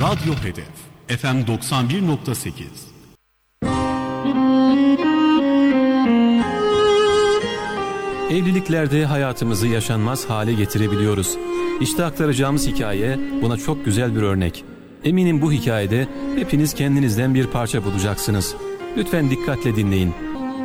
Radyo Hedef FM 91.8. Evliliklerde hayatımızı yaşanmaz hale getirebiliyoruz. İşte aktaracağımız hikaye buna çok güzel bir örnek. Eminim bu hikayede hepiniz kendinizden bir parça bulacaksınız. Lütfen dikkatle dinleyin.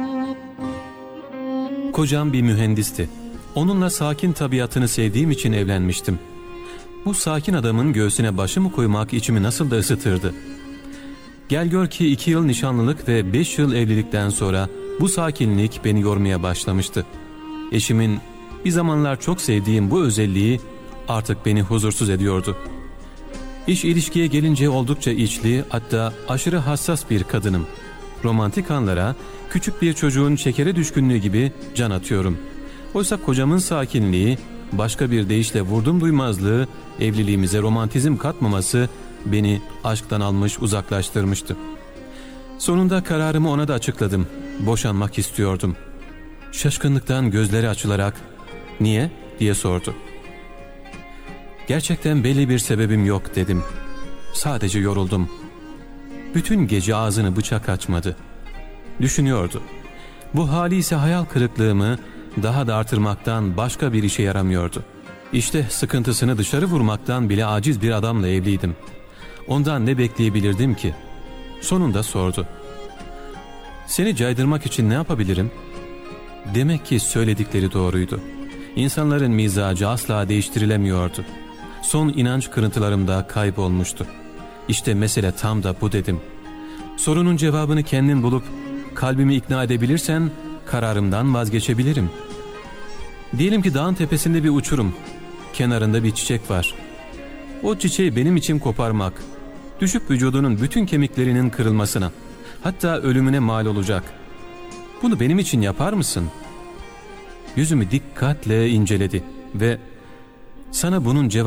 Kocam bir mühendisti. Onunla sakin tabiatını sevdiğim için evlenmiştim. Bu sakin adamın göğsüne başımı koymak içimi nasıl da ısıtırdı. Gel gör ki 2 yıl nişanlılık ve 5 yıl evlilikten sonra bu sakinlik beni yormaya başlamıştı. Eşimin bir zamanlar çok sevdiğim bu özelliği artık beni huzursuz ediyordu. İş ilişkiye gelince oldukça içli, hatta aşırı hassas bir kadınım. Romantik anlara küçük bir çocuğun şekere düşkünlüğü gibi can atıyorum. Oysa kocamın sakinliği, başka bir deyişle vurdum duymazlığı, evliliğimize romantizm katmaması beni aşktan almış, uzaklaştırmıştı. Sonunda kararımı ona da açıkladım. Boşanmak istiyordum. Şaşkınlıktan gözleri açılarak "Niye?" diye sordu. "Gerçekten belli bir sebebim yok," dedim. "Sadece yoruldum." Bütün gece ağzını bıçak açmadı. Düşünüyordu. Bu hali ise hayal kırıklığımı daha da artırmaktan başka bir işe yaramıyordu. İşte sıkıntısını dışarı vurmaktan bile aciz bir adamla evliydim. Ondan ne bekleyebilirdim ki? Sonunda sordu. "Seni caydırmak için ne yapabilirim?" Demek ki söyledikleri doğruydu. İnsanların mizacı asla değiştirilemiyordu. Son inanç kırıntılarım da kaybolmuştu. İşte mesele tam da bu dedim. Sorunun cevabını kendin bulup kalbimi ikna edebilirsen kararımdan vazgeçebilirim. Diyelim ki dağın tepesinde bir uçurum. Kenarında bir çiçek var. O çiçeği benim için koparmak, düşüp vücudunun bütün kemiklerinin kırılmasına, hatta ölümüne mal olacak. Bunu benim için yapar mısın? Yüzümü dikkatle inceledi ve "Sana bunun cevabı